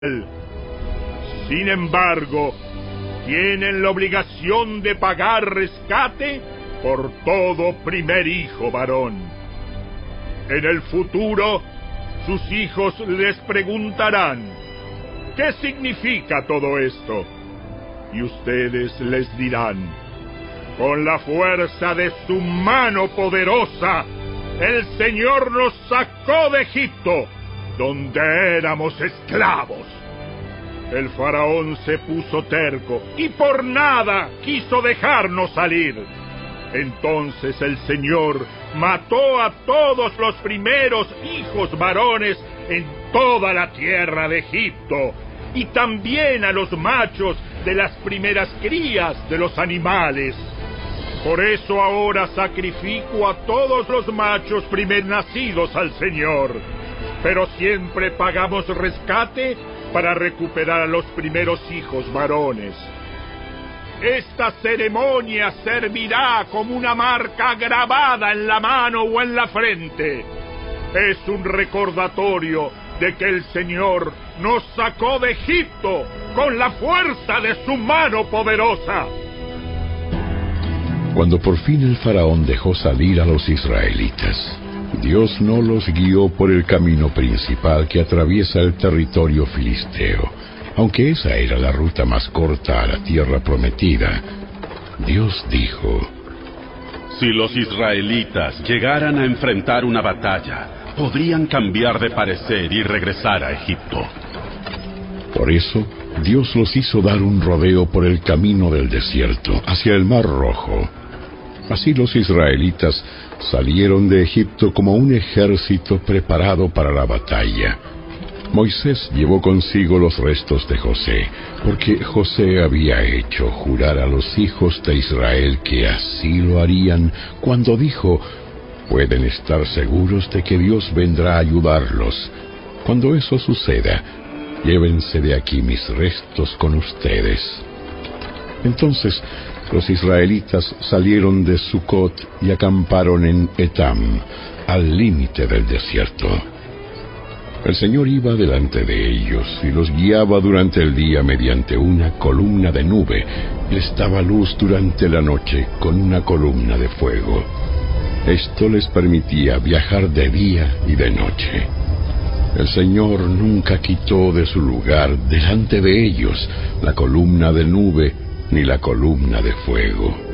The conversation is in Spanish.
Sin embargo, tienen la obligación de pagar rescate por todo primer hijo varón. En el futuro, sus hijos les preguntarán: ¿qué significa todo esto? Y ustedes les dirán: con la fuerza de su mano poderosa, el Señor nos sacó de Egipto, donde éramos esclavos. El faraón se puso terco y por nada quiso dejarnos salir. Entonces el Señor mató a todos los primeros hijos varones en toda la tierra de Egipto, y también a los machos de las primeras crías de los animales. Por eso ahora sacrifico a todos los machos primer nacidos al Señor, pero siempre pagamos rescate para recuperar a los primeros hijos varones. Esta ceremonia servirá como una marca grabada en la mano o en la frente. Es un recordatorio de que el Señor nos sacó de Egipto con la fuerza de su mano poderosa. Cuando por fin el faraón dejó salir a los israelitas, Dios no los guió por el camino principal que atraviesa el territorio filisteo, aunque esa era la ruta más corta a la tierra prometida. Dios dijo: si los israelitas llegaran a enfrentar una batalla, podrían cambiar de parecer y regresar a Egipto. Por eso, Dios los hizo dar un rodeo por el camino del desierto, hacia el Mar Rojo. Así los israelitas salieron de Egipto como un ejército preparado para la batalla. Moisés llevó consigo los restos de José, porque José había hecho jurar a los hijos de Israel que así lo harían cuando dijo: pueden estar seguros de que Dios vendrá a ayudarlos. Cuando eso suceda, llévense de aquí mis restos con ustedes. Entonces los israelitas salieron de Sucot y acamparon en Etam, al límite del desierto. El Señor iba delante de ellos y los guiaba durante el día mediante una columna de nube. Les daba luz durante la noche con una columna de fuego. Esto les permitía viajar de día y de noche. El Señor nunca quitó de su lugar delante de ellos la columna de nube ni la columna de fuego.